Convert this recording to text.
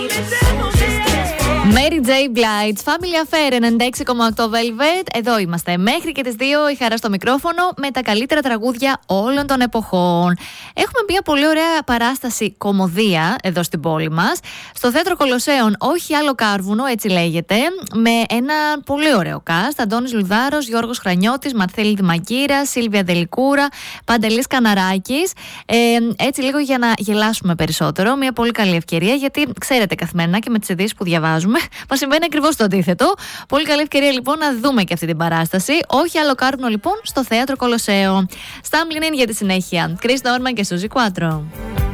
Mary J. Blige, Family Affair 96,8 Velvet. Εδώ είμαστε μέχρι και τις 2, η Χαρά στο μικρόφωνο με τα καλύτερα τραγούδια όλων των εποχών. Έχουμε μια πολύ ωραία παράσταση κωμωδία εδώ στην πόλη μας, στο Θέατρο Κολοσσέων, όχι άλλο κάρβουνο, έτσι λέγεται, με ένα πολύ ωραίο cast: Αντώνης Λουδάρος, Γιώργος Χρανιώτης, Μαρθέλη Δημαγκύρα, Σίλβια Δελικούρα, Παντελής Καναράκης. Έτσι λίγο για να γελάσουμε περισσότερο. Μια πολύ καλή ευκαιρία, γιατί ξέρετε καθημερινά και με τις ειδήσεις που διαβάζουμε μας συμβαίνει ακριβώς το αντίθετο. Πολύ καλή ευκαιρία λοιπόν να δούμε και αυτή την παράσταση. Όχι άλλο κάρβουνο λοιπόν, στο Θέατρο Κολοσσέο. Stumbling In για τη συνέχεια. Chris Norman και Suzy Quattro.